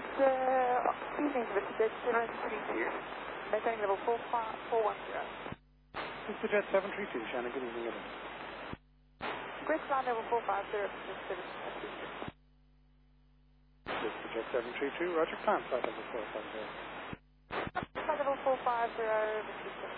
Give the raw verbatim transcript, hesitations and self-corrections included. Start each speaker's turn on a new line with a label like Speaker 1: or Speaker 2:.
Speaker 1: uh, evening, Mister Jet seven three two. Maintaining level four five four one zero.
Speaker 2: Mister Jet seven three two, Shannon, good evening.
Speaker 1: Great ground level four five zero, Mister seven three two.
Speaker 2: Mister Jet seven three two, Roger, climb flight level four five zero.
Speaker 1: Flight level four five zero, Mister